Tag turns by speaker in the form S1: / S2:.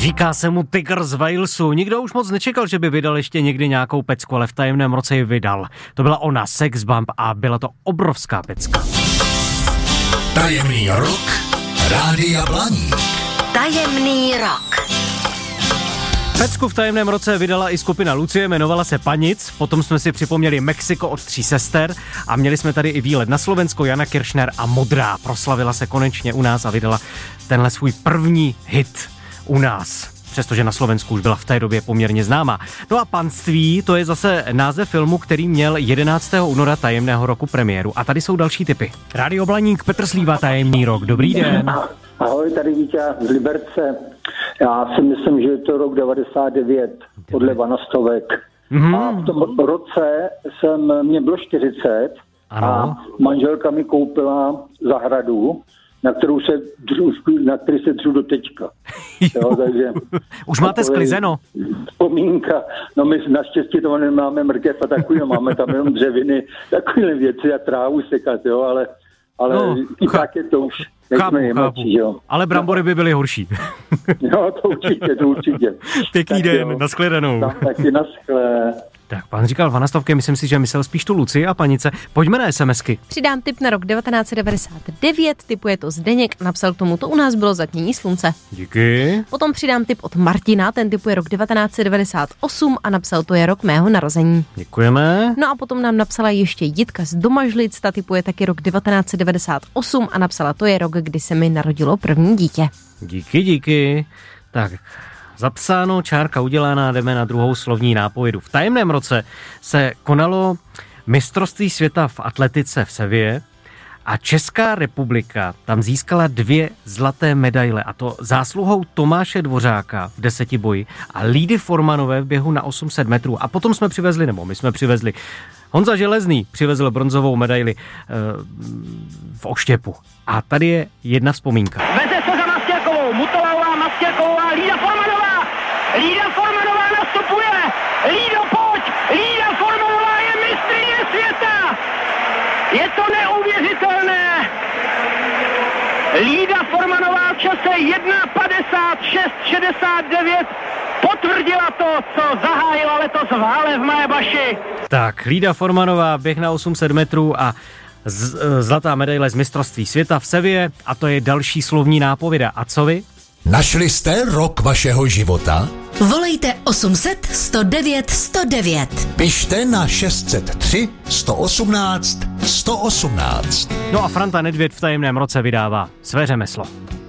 S1: Říká se mu Tygr z Walesu. Nikdo už moc nečekal, že by vydal ještě někdy nějakou pecku, ale v tajemném roce ji vydal. To byla ona, Sex Bomb, a byla to obrovská pecka.
S2: Tajemný rok Rádia Blaník.
S3: Tajemný rok.
S1: Pecku v tajemném roce vydala i skupina Lucie, jmenovala se Panic, potom jsme si připomněli Mexiko od 3 sester a měli jsme tady i výlet na Slovensko, Jana Kiršner a Modrá. Proslavila se konečně u nás a vydala tenhle svůj první hit u nás, přestože na Slovensku už byla v té době poměrně známá. No a Panství, to je zase název filmu, který měl 11. února tajemného roku premiéru. A tady jsou další tipy. Rádio Blaník, Petr Slíva, tajemný rok. Dobrý den.
S4: Ahoj, tady Vítě z Liberce. Já si myslím, že je to rok 99 podle Vanastovek. A v tom roce mě bylo 40 a manželka mi koupila zahradu, na který se dřu do teďka. Jo, takže
S1: už máte sklizeno?
S4: Vzpomínka. No my naštěstí to nemáme mrkev a takový, máme tam jenom dřeviny, takové věci a trávu sekat, jo, ale i tak je to už.
S1: Chápu. Ale brambory by byly horší.
S4: Jo, to určitě.
S1: Pěkný tak den, nashledanou.
S4: Taky naschle.
S1: Tak, pán říkal Vanastovky, myslím si, že myslel spíš tu Lucii a Panice. Pojďme na SMSky.
S5: Přidám tip na rok 1999, tipuje to Zdeněk, napsal k tomu, to u nás bylo zatmění slunce.
S1: Díky.
S5: Potom přidám tip od Martina, ten tipuje rok 1998 a napsal, to je rok mého narození.
S1: Děkujeme.
S5: No a potom nám napsala ještě Jitka z Domažlic, ta tipuje taky rok 1998 a napsala, to je rok, kdy se mi narodilo první dítě.
S1: Díky. Tak, zapsáno, čárka udělána, jdeme na druhou slovní nápovědu. V tajemném roce se konalo mistrovství světa v atletice v Sevě a Česká republika tam získala 2 zlaté medaile, a to zásluhou Tomáše Dvořáka v 10 boji a Lídy Formanové v běhu na 800 metrů. A potom my jsme přivezli Honza Železný přivezl bronzovou medaili v oštěpu. A tady je jedna vzpomínka.
S6: Veze se za Mastěrkovou, Mutolová, Lída Formanová nastupuje! Lído, pojď! Lída Formanová je mistryně světa! Je to neuvěřitelné! Lída Formanová v čase 1:56:69 potvrdila to, co zahájila letos v hale v Majebaši.
S1: Tak, Lída Formanová, běh na 800 metrů a zlatá medaile z mistrovství světa v Sevě, a to je další slovní nápověda. A co vy?
S2: Našli jste rok vašeho života?
S3: Volejte 800 109 109.
S2: Pište na 603 118 118.
S1: No a Franta Nedvěd v tajemném roce vydává Své řemeslo.